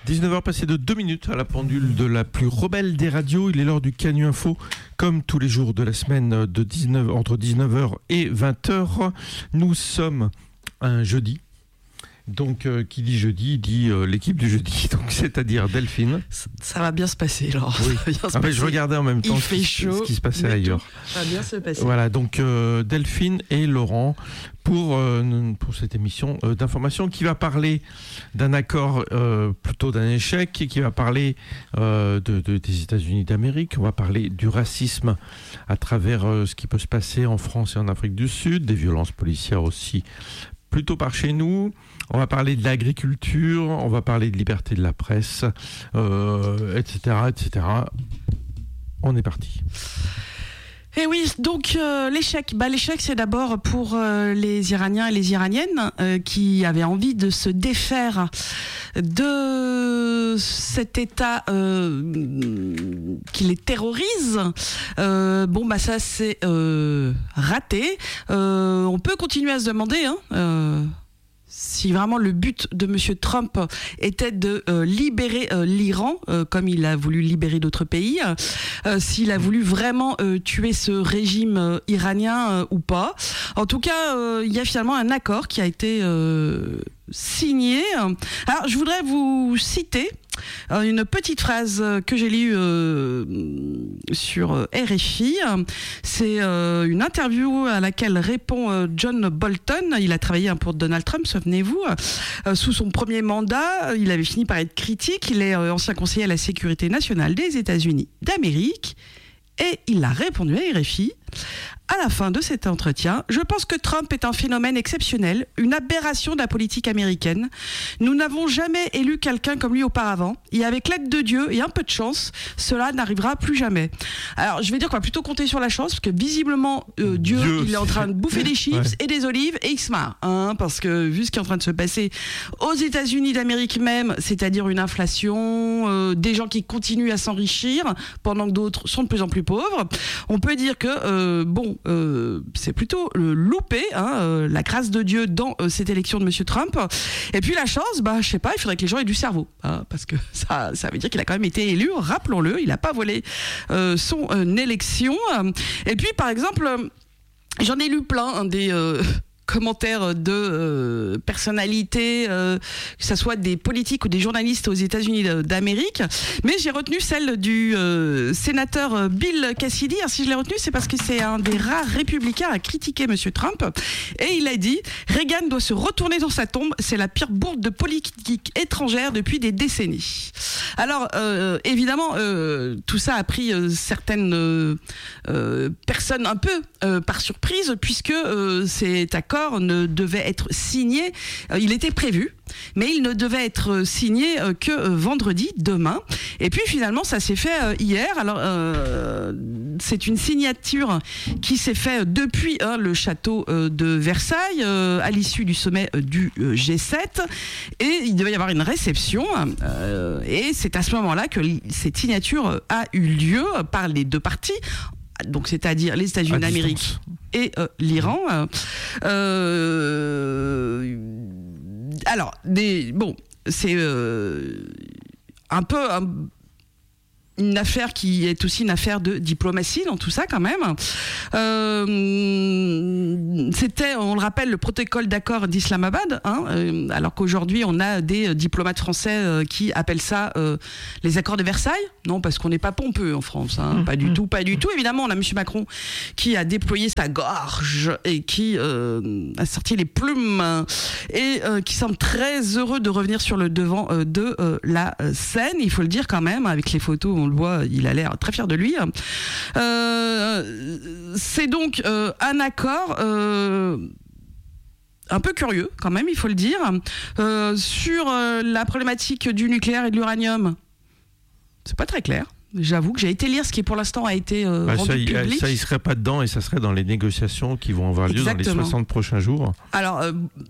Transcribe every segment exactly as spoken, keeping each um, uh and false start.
dix-neuf heures passées de deux minutes à la pendule de la plus rebelle des radios. Il est l'heure du Canu Info, comme tous les jours de la semaine, de dix-neuf, entre dix-neuf heures et vingt heures. Nous sommes un jeudi. Donc, euh, qui dit jeudi, dit euh, l'équipe du jeudi, donc c'est-à-dire Delphine. Ça, ça va bien se passer, alors. Oui. Ça va bien se Ah, passer. je regardais en même temps Il ce, fait qui, chaud, ce qui se passait ailleurs. Ça va bien se passer. Voilà, donc euh, Delphine et Laurent pour, euh, pour cette émission euh, d'information qui va parler d'un accord, euh, plutôt d'un échec, et qui va parler euh, de, de, des États-Unis d'Amérique. On va parler du racisme à travers euh, ce qui peut se passer en France et en Afrique du Sud, des violences policières aussi, plutôt par chez nous. On va parler de l'agriculture, on va parler de liberté de la presse, euh, et cetera, et cetera. On est parti. Et oui, donc euh, l'échec. Bah, l'échec, c'est d'abord pour euh, les Iraniens et les Iraniennes euh, qui avaient envie de se défaire de cet État euh, qui les terrorise. Euh, bon, bah ça, c'est euh, raté. Euh, on peut continuer à se demander, hein, euh, si vraiment le but de M. Trump était de euh, libérer euh, l'Iran, euh, comme il a voulu libérer d'autres pays, euh, s'il a voulu vraiment euh, tuer ce régime euh, iranien euh, ou pas. En tout cas, euh, il y a finalement un accord qui a été euh, signé. Alors, je voudrais vous citer une petite phrase que j'ai lue euh, sur R F I. C'est euh, une interview à laquelle répond euh, John Bolton. Il a travaillé hein, pour Donald Trump, souvenez-vous. Euh, sous son premier mandat, il avait fini par être critique. Il est euh, ancien conseiller à la sécurité nationale des États-Unis d'Amérique. Et il a répondu à R F I. À la fin de cet entretien, je pense que Trump est un phénomène exceptionnel, une aberration de la politique américaine. Nous n'avons jamais élu quelqu'un comme lui auparavant. Et avec l'aide de Dieu et un peu de chance, cela n'arrivera plus jamais. Alors, je vais dire qu'on va plutôt compter sur la chance, parce que visiblement, euh, Dieu, Dieu, il est en train de bouffer des chips ouais. et des olives, et il se marre. Hein, parce que vu ce qui est en train de se passer aux États-Unis d'Amérique même, c'est-à-dire une inflation, euh, des gens qui continuent à s'enrichir, pendant que d'autres sont de plus en plus pauvres, on peut dire que, euh, bon, Euh, c'est plutôt euh, loupé, hein, euh, la grâce de Dieu dans euh, cette élection de M. Trump. Et puis la chance, bah, je sais pas, il faudrait que les gens aient du cerveau, hein, parce que ça, ça veut dire qu'il a quand même été élu, rappelons-le, il n'a pas volé euh, son euh, élection. Et puis par exemple, euh, j'en ai lu plein, hein, des... Euh, commentaires de euh, personnalités, euh, que ce soit des politiques ou des journalistes aux États-Unis d'Amérique, mais j'ai retenu celle du euh, sénateur Bill Cassidy. Alors, si je l'ai retenu, c'est parce que c'est un des rares républicains à critiquer M. Trump, et il a dit « Reagan doit se retourner dans sa tombe, c'est la pire bourde de politique étrangère depuis des décennies ». Alors, euh, évidemment, euh, tout ça a pris euh, certaines euh, euh, personnes un peu euh, par surprise, puisque euh, cet accord ne devait être signé, euh, il était prévu, mais il ne devait être signé euh, que euh, vendredi, demain. Et puis finalement, ça s'est fait euh, hier. Alors, euh, c'est une signature qui s'est faite depuis hein, le château euh, de Versailles, euh, à l'issue du sommet euh, du euh, G sept. Et il devait y avoir une réception. Euh, et c'est à ce moment-là que cette signature a eu lieu par les deux parties. Donc, c'est-à-dire les États-Unis d'Amérique et euh, l'Iran. Euh, alors, des, bon, c'est euh, un peu un, une affaire qui est aussi une affaire de diplomatie dans tout ça quand même. Euh, c'était, on le rappelle, le protocole d'accord d'Islamabad, hein, euh, alors qu'aujourd'hui on a des diplomates français euh, qui appellent ça euh, les accords de Versailles. Non, parce qu'on n'est pas pompeux en France, hein, mmh, pas du mmh. tout, pas du tout. Évidemment, on a M. Macron qui a déployé sa gorge et qui euh, a sorti les plumes et euh, qui semble très heureux de revenir sur le devant euh, de euh, la scène. Il faut le dire quand même, avec les photos, on le voit, il a l'air très fier de lui. Euh, c'est donc euh, un accord euh, un peu curieux, quand même, il faut le dire, euh, sur euh, la problématique du nucléaire et de l'uranium. C'est pas très clair. J'avoue que j'ai été lire ce qui pour l'instant a été euh, bah, rendu ça, y, public. Ça, il serait pas dedans et ça serait dans les négociations qui vont avoir lieu Exactement. Dans les soixante prochains jours. Alors... Euh,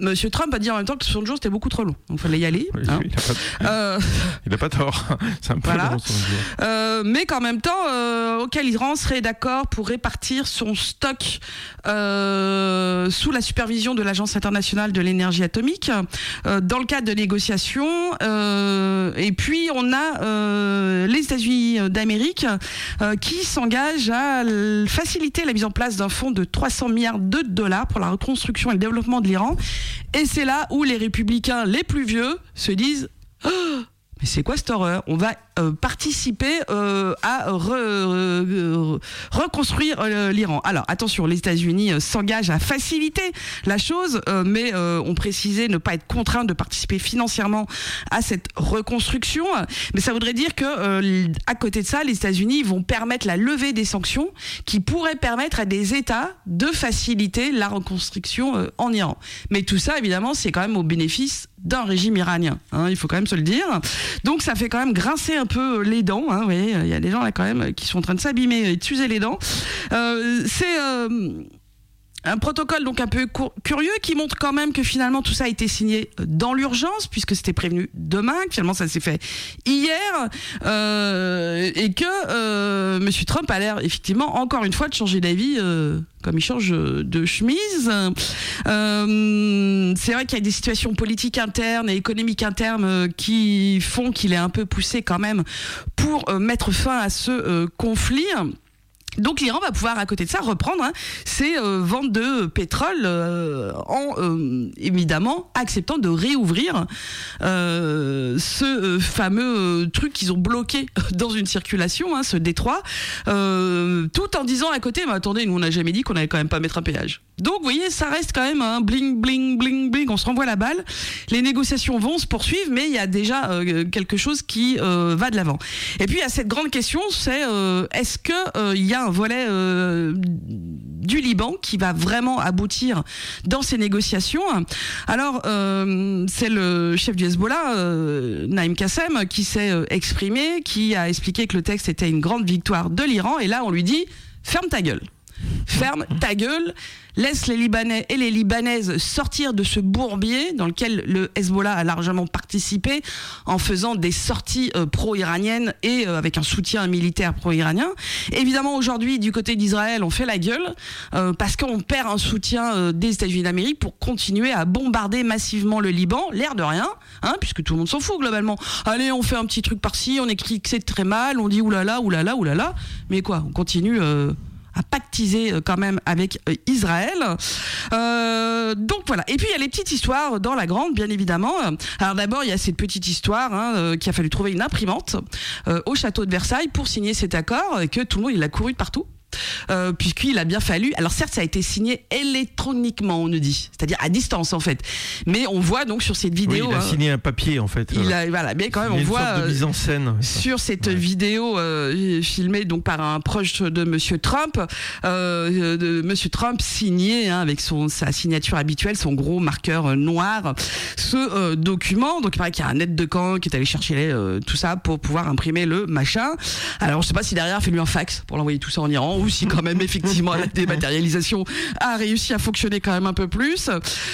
Monsieur Trump a dit en même temps que soixante jours c'était beaucoup trop long, donc il fallait y aller. Oui, hein. il n'a pas, euh, il a pas tort, c'est un peu voilà. long, soixante jours. Euh, mais qu'en même temps, euh, auquel l'Iran serait d'accord pour répartir son stock euh, sous la supervision de l'Agence internationale de l'énergie atomique euh, dans le cadre de négociations. Euh, et puis on a euh, les États-Unis d'Amérique euh, qui s'engagent à faciliter la mise en place d'un fonds de trois cents milliards de dollars pour la reconstruction et le développement de l'Iran. Et c'est là où les républicains les plus vieux se disent oh, mais c'est quoi cette horreur ? On va euh, participer euh, à re, re, reconstruire euh, l'Iran. Alors attention, les États-Unis euh, s'engagent à faciliter la chose, euh, mais euh, ont précisé ne pas être contraints de participer financièrement à cette reconstruction. Mais ça voudrait dire que euh, à côté de ça, les États-Unis vont permettre la levée des sanctions qui pourraient permettre à des États de faciliter la reconstruction euh, en Iran. Mais tout ça, évidemment, c'est quand même au bénéfice d'un régime iranien, hein, il faut quand même se le dire. Donc ça fait quand même grincer un peu les dents, hein, vous voyez, il y a des gens là quand même qui sont en train de s'abîmer et de s'user les dents. Euh, c'est euh, un protocole donc un peu cour- curieux qui montre quand même que finalement tout ça a été signé dans l'urgence puisque c'était prévenu demain, que finalement ça s'est fait hier euh, et que euh, Monsieur Trump a l'air effectivement encore une fois de changer d'avis euh, comme il change de chemise. Euh, c'est vrai qu'il y a des situations politiques internes et économiques internes euh, qui font qu'il est un peu poussé quand même pour euh, mettre fin à ce euh, conflit. Donc l'Iran va pouvoir à côté de ça reprendre hein, ses euh, ventes de pétrole euh, en euh, évidemment acceptant de réouvrir euh, ce euh, fameux euh, truc qu'ils ont bloqué dans une circulation, hein, ce détroit, euh, tout en disant à côté mais attendez, nous on n'a jamais dit qu'on allait quand même pas mettre un péage. Donc vous voyez, ça reste quand même un bling bling bling bling, on se renvoie la balle. Les négociations vont se poursuivre, mais il y a déjà euh, quelque chose qui euh, va de l'avant. Et puis il y a cette grande question, c'est euh, est-ce que euh, il y a un volet euh, du Liban qui va vraiment aboutir dans ces négociations. Alors euh, c'est le chef du Hezbollah, euh, Naïm Kassem, qui s'est euh, exprimé, qui a expliqué que le texte était une grande victoire de l'Iran, et là on lui dit ferme ta gueule. Ferme ta gueule, laisse les Libanais et les Libanaises sortir de ce bourbier dans lequel le Hezbollah a largement participé en faisant des sorties euh, pro-iraniennes et euh, avec un soutien militaire pro-iranien. Évidemment, aujourd'hui, du côté d'Israël, on fait la gueule euh, parce qu'on perd un soutien euh, des États-Unis d'Amérique pour continuer à bombarder massivement le Liban, l'air de rien, hein, puisque tout le monde s'en fout globalement. Allez, on fait un petit truc par-ci, on écrit que c'est très mal, on dit oulala, oulala, oulala, mais quoi, on continue... Euh, à pactiser quand même avec Israël. Euh, donc voilà. Et puis il y a les petites histoires dans la grande, bien évidemment. Alors d'abord, il y a cette petite histoire hein, euh, qu'il a fallu trouver une imprimante euh, au château de Versailles pour signer cet accord, et que tout le monde il a couru de partout. Euh, puisqu'il a bien fallu, alors certes ça a été signé électroniquement on nous dit, c'est-à-dire à distance en fait, mais on voit donc sur cette vidéo, oui, il a hein, signé un papier en fait, il a, voilà, mais quand même on une voit sorte de mise en scène sur cette ouais. vidéo euh, filmée donc par un proche de Monsieur Trump, euh, de Monsieur Trump signé hein, avec son, sa signature habituelle, son gros marqueur noir, ce euh, document. Donc il paraît qu'il y a un aide de camp qui est allé chercher les, euh, tout ça pour pouvoir imprimer le machin. Alors je sais pas si derrière il fait lui un fax pour l'envoyer tout ça en Iran, ou si quand même effectivement la dématérialisation a réussi à fonctionner quand même un peu plus.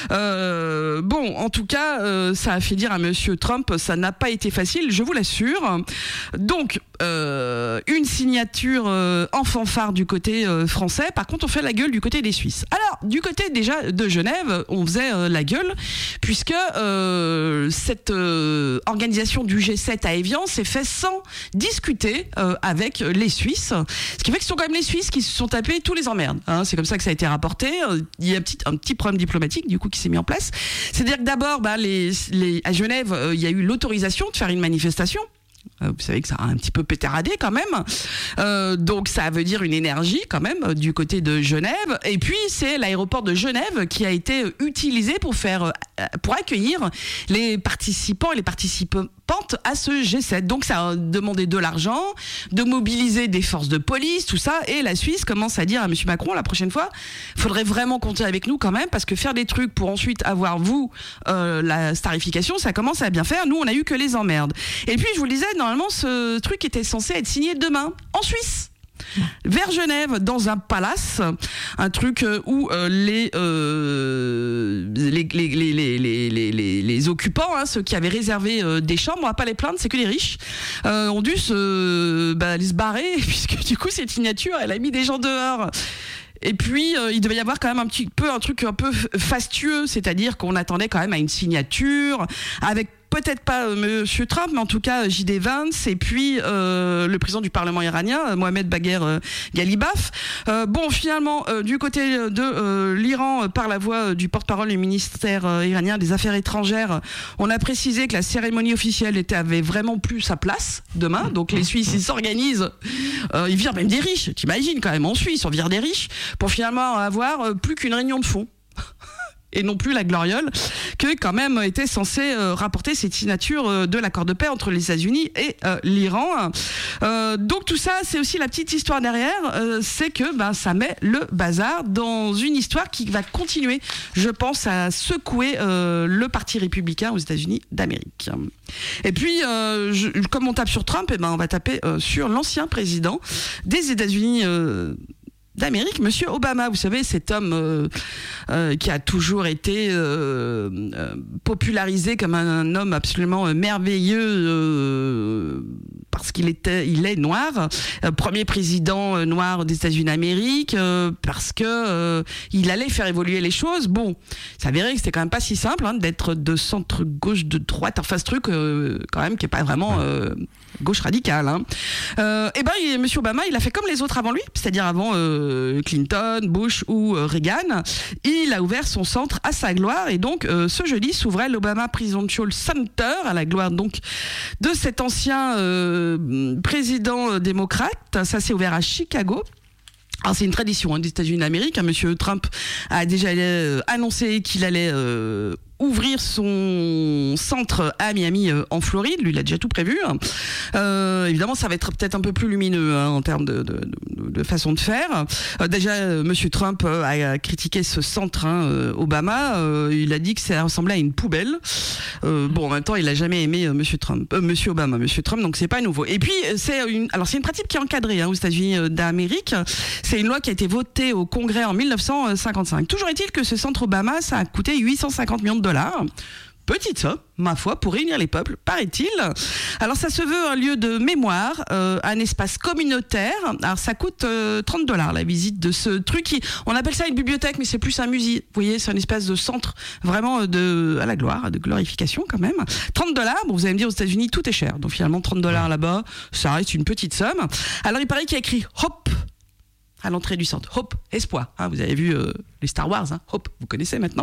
Euh, bon, en tout cas, euh, ça a fait dire à Monsieur Trump, ça n'a pas été facile, je vous l'assure. Donc, euh, une signature euh, en fanfare du côté euh, français. Par contre, on fait la gueule du côté des Suisses. Alors, du côté déjà de Genève, on faisait euh, la gueule, puisque euh, cette euh, organisation du G sept à Évian s'est fait sans discuter euh, avec les Suisses. Ce qui fait que ce sont quand même les Suisses qui se sont tapés tous les emmerdes. Hein. C'est comme ça que ça a été rapporté. Il y a un petit, un petit problème diplomatique du coup qui s'est mis en place. C'est-à-dire que d'abord, bah, les, les, à Genève, euh, il y a eu l'autorisation de faire une manifestation. Vous savez que ça a un petit peu pétaradé quand même. Euh, donc ça veut dire une énergie quand même du côté de Genève. Et puis c'est l'aéroport de Genève qui a été utilisé pour faire, pour accueillir les participants et les participantes à ce G sept. Donc ça a demandé de l'argent, de mobiliser des forces de police, tout ça. Et la Suisse commence à dire à Monsieur Macron la prochaine fois, faudrait vraiment compter avec nous quand même, parce que faire des trucs pour ensuite avoir vous euh, la starification, ça commence à bien faire. Nous on a eu que les emmerdes. Et puis je vous le disais, normalement ce truc était censé être signé demain en Suisse. vers Genève, dans un palace, un truc où euh, les, euh, les, les, les, les, les, les, les occupants, hein, ceux qui avaient réservé euh, des chambres, on va pas les plaindre, c'est que les riches, euh, ont dû se, bah, aller se barrer, puisque du coup cette signature, elle a mis des gens dehors. Et puis, euh, il devait y avoir quand même un petit peu un truc un peu fastueux, c'est-à-dire qu'on attendait quand même à une signature avec peut-être pas euh, Monsieur Trump, mais en tout cas J D Vance et puis euh, le président du Parlement iranien, Mohamed Bagher euh, Ghalibaf. Euh, bon, finalement, euh, du côté de euh, l'Iran, euh, par la voix du porte-parole du ministère euh, iranien des Affaires étrangères, on a précisé que la cérémonie officielle était, avait vraiment plus sa place demain. Donc les Suisses, ils s'organisent, euh, ils virent même des riches. T'imagines quand même, en Suisse, on vire des riches pour finalement avoir euh, plus qu'une réunion de fond. Et non plus la gloriole, que quand même était censé euh, rapporter cette signature euh, de l'accord de paix entre les États-Unis et euh, l'Iran. Euh, donc tout ça, c'est aussi la petite histoire derrière, euh, c'est que ben, ça met le bazar dans une histoire qui va continuer, je pense, à secouer euh, le parti républicain aux États-Unis d'Amérique. Et puis, euh, je, comme on tape sur Trump, eh ben, on va taper euh, sur l'ancien président des États-Unis euh, d'Amérique, Monsieur Obama. Vous savez, cet homme euh, euh, qui a toujours été euh, euh, popularisé comme un, un homme absolument euh, merveilleux euh, parce qu'il était, il est noir, euh, premier président euh, noir des États-Unis d'Amérique, euh, parce que euh, il allait faire évoluer les choses. Bon, ça s'avérait que c'était quand même pas si simple hein, d'être de centre gauche, de droite, enfin ce truc euh, quand même qui est pas vraiment euh, gauche radicale. Hein. Euh, et ben, il, Monsieur Obama, il a fait comme les autres avant lui, c'est-à-dire avant euh, Clinton, Bush ou euh, Reagan. Il a ouvert son centre à sa gloire et donc euh, ce jeudi s'ouvrait l'Obama Presidential Center à la gloire donc de cet ancien euh, président euh, démocrate. Ça s'est ouvert à Chicago. Alors c'est une tradition hein, des États-Unis d'Amérique. Hein. Monsieur Trump a déjà euh, annoncé qu'il allait euh, ouvrir son centre à Miami euh, en Floride. Lui, il a déjà tout prévu. Hein. Euh, évidemment, ça va être peut-être un peu plus lumineux hein, en termes de, de, de, de façon de faire. Euh, déjà, euh, Monsieur Trump euh, a critiqué ce centre hein, euh, Obama. Euh, il a dit que ça ressemblait à une poubelle. Euh, bon, en même temps, il a jamais aimé euh, Monsieur Trump, euh, Monsieur Obama, Monsieur Trump, donc c'est pas nouveau. Et puis, c'est une, alors c'est une pratique qui est encadrée hein, aux États-Unis d'Amérique. C'est une loi qui a été votée au Congrès en mille neuf cent cinquante-cinq. Toujours est-il que ce centre Obama, ça a coûté huit cent cinquante millions de dollars. Petite somme, ma foi, pour réunir les peuples, paraît-il. Alors ça se veut un lieu de mémoire, euh, un espace communautaire. Alors ça coûte euh, trente dollars la visite de ce truc. Qui, on appelle ça une bibliothèque, mais c'est plus un musée. Vous voyez, c'est un espèce de centre vraiment de, à la gloire, de glorification quand même. trente dollars, bon, vous allez me dire aux États-Unis tout est cher. Donc finalement trente dollars là-bas, ça reste une petite somme. Alors il paraît qu'il y a écrit Hope à l'entrée du centre. Hope, espoir. Hein, vous avez vu euh, les Star Wars, hein, Hope, vous connaissez maintenant.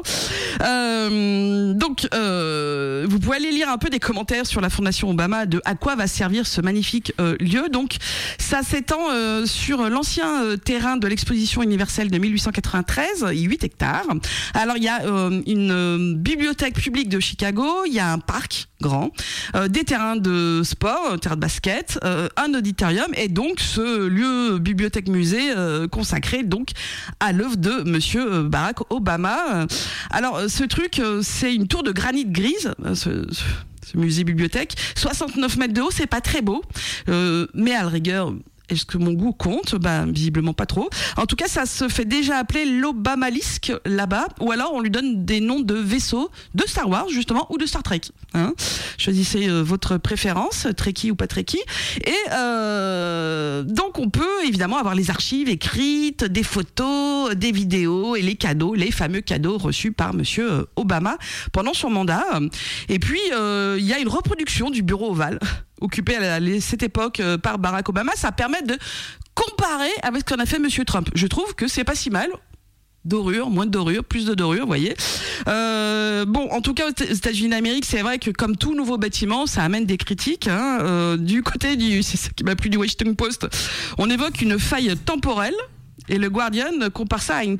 Euh, donc, euh, vous pouvez aller lire un peu des commentaires sur la Fondation Obama de à quoi va servir ce magnifique euh, lieu. Donc, ça s'étend euh, sur l'ancien euh, terrain de l'exposition universelle de mille huit cent quatre-vingt-treize, huit hectares. Alors, il y a euh, une euh, bibliothèque publique de Chicago, il y a un parc grand, euh, des terrains de sport, un terrain de basket, euh, un auditorium et donc ce lieu bibliothèque-musée euh, consacré donc à l'œuvre de Monsieur Barack Obama. Alors ce truc, c'est une tour de granit grise, ce, ce, ce musée-bibliothèque, soixante-neuf mètres de haut, c'est pas très beau, euh, mais à la rigueur, est-ce que mon goût compte? Ben, visiblement pas trop. En tout cas, ça se fait déjà appeler l'Obamalisque là-bas, ou alors on lui donne des noms de vaisseaux de Star Wars, justement, ou de Star Trek. Hein, choisissez euh, votre préférence, Trekkie ou pas Trekkie. Et euh, donc, on peut évidemment avoir les archives écrites, des photos, des vidéos et les cadeaux, les fameux cadeaux reçus par Monsieur Obama pendant son mandat. Et puis, euh, il y a une reproduction du bureau ovale occupé à cette époque par Barack Obama. Ça permet de comparer avec ce qu'en a fait Monsieur Trump. Je trouve que c'est pas si mal. Dorure, moins de dorure, plus de dorure, vous voyez. Euh, bon, en tout cas, aux États-Unis d'Amérique, c'est vrai que comme tout nouveau bâtiment, ça amène des critiques. Hein. Euh, du côté du, c'est ce qui m'a plu du Washington Post, on évoque une faille temporelle. Et le Guardian compare ça à une